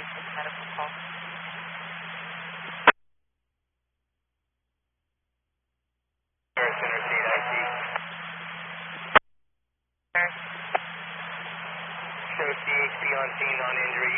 medical call. Center seat IC. Show CHP on scene, non-injury,